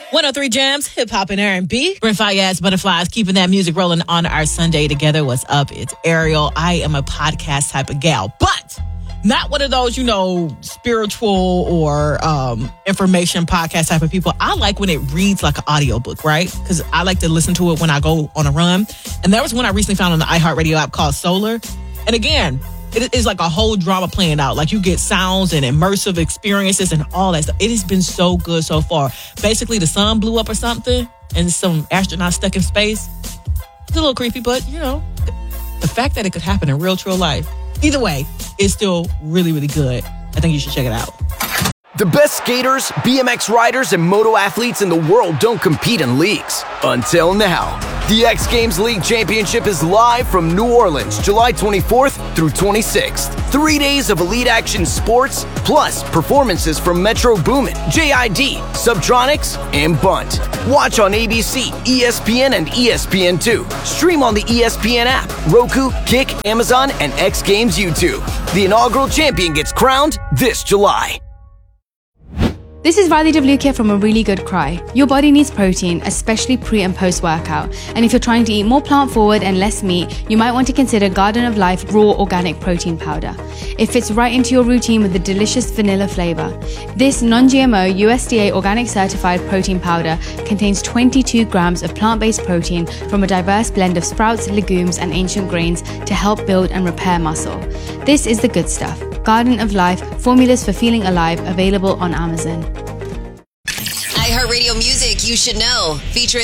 103 Jams, hip hop and R&B. Brent Fayez, Butterflies, keeping that music rolling on our Sunday together. What's up? It's Ariel. I am a podcast type of gal, but not one of those, spiritual or information podcast type of people. I like when it reads like an audiobook, right? Because I like to listen to it when I go on a run. And there was one I recently found on the iHeartRadio app called Solar. And again, it is like a whole drama playing out. Like you get sounds and immersive experiences and all that stuff. It has been so good so far. Basically, the sun blew up or something and some astronauts stuck in space. It's a little creepy, but, the fact that it could happen in real, true life. Either way, it's still really, really good. I think you should check it out. The best skaters, BMX riders, and moto athletes in the world don't compete in leagues. Until now. The X Games League Championship is live from New Orleans, July 24th through 26th. 3 days of elite action sports, plus performances from Metro Boomin, JID, Subtronics, and Bunt. Watch on ABC, ESPN, and ESPN2. Stream on the ESPN app, Roku, Kick, Amazon, and X Games YouTube. The inaugural champion gets crowned this July. This is Riley WK from A Really Good Cry. Your body needs protein, especially pre and post workout. And if you're trying to eat more plant forward and less meat, you might want to consider Garden of Life Raw Organic Protein Powder. It fits right into your routine with the delicious vanilla flavor. This non-GMO USDA organic certified protein powder contains 22 grams of plant-based protein from a diverse blend of sprouts, legumes, and ancient grains to help build and repair muscle. This is the good stuff. Garden of Life, formulas for feeling alive, available on Amazon. iHeartRadio Music, You Should Know, featuring